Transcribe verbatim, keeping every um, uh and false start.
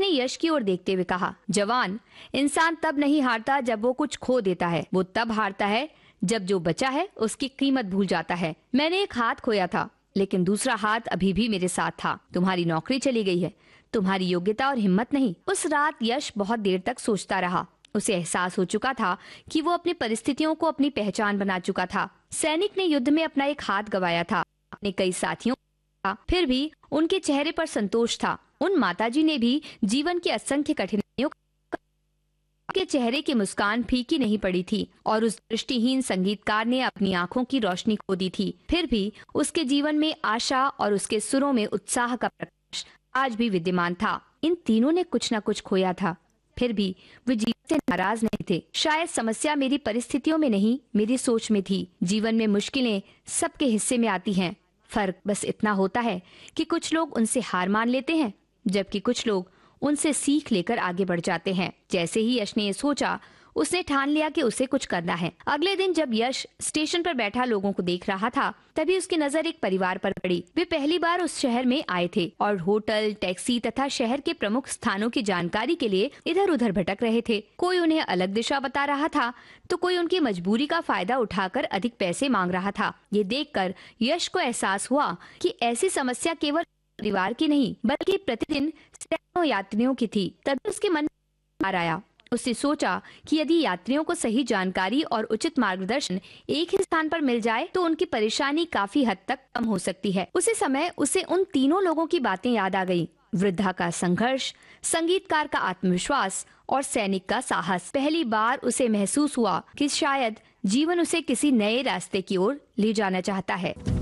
उसने यश की ओर देखते हुए कहा, जवान, इंसान तब नहीं हारता जब वो कुछ खो देता है, वो तब हारता है जब जो बचा है उसकी कीमत भूल जाता है। मैंने एक हाथ खोया था, लेकिन दूसरा हाथ अभी भी मेरे साथ था। तुम्हारी नौकरी चली गई है, तुम्हारी योग्यता और हिम्मत नहीं। उस रात यश बहुत देर तक सोचता रहा। उसे एहसास हो चुका था कि वो अपनी परिस्थितियों को अपनी पहचान बना चुका था। सैनिक ने युद्ध में अपना एक हाथ गंवाया था, अपने कई साथियों का, फिर भी उनके चेहरे पर संतोष था। उन माताजी ने भी जीवन की असंख्य कठिनाइयों के चेहरे की मुस्कान फीकी नहीं पड़ी थी, और उस दृष्टिहीन संगीतकार ने अपनी आंखों की रोशनी खो दी थी। फिर भी उसके जीवन में आशा और उसके सुरों में उत्साह का प्रकाश आज भी विद्यमान था। इन तीनों ने कुछ न कुछ खोया था, फिर भी वे जीवन से नाराज नहीं थे। शायद समस्या मेरी परिस्थितियों में नहीं, मेरी सोच में थी। जीवन में मुश्किलें सबके हिस्से में आती हैं, फर्क बस इतना होता है कि कुछ लोग उनसे हार मान लेते हैं, जबकि कुछ लोग उनसे सीख लेकर आगे बढ़ जाते हैं। जैसे ही यश ने ये सोचा, उसने ठान लिया कि उसे कुछ करना है। अगले दिन जब यश स्टेशन पर बैठा लोगों को देख रहा था, तभी उसकी नजर एक परिवार पर पड़ी। वे पहली बार उस शहर में आए थे और होटल, टैक्सी तथा शहर के प्रमुख स्थानों की जानकारी के लिए इधर उधर भटक रहे थे। कोई उन्हें अलग दिशा बता रहा था, तो कोई उनकी मजबूरी का फायदा उठाकर अधिक पैसे मांग रहा था। ये देखकर यश को एहसास हुआ कि ऐसी समस्या केवल परिवार की नहीं, बल्कि प्रतिदिन सैकड़ों यात्रियों की थी। तभी उसके मन में विचार आया। उसने सोचा कि यदि यात्रियों को सही जानकारी और उचित मार्गदर्शन एक ही स्थान पर मिल जाए, तो उनकी परेशानी काफी हद तक कम हो सकती है। उसी समय उसे उन तीनों लोगों की बातें याद आ गईं। वृद्धा का संघर्ष, संगीतकार का आत्मविश्वास और सैनिक का साहस। पहली बार उसे महसूस हुआ कि शायद जीवन उसे किसी नए रास्ते की ओर ले जाना चाहता है।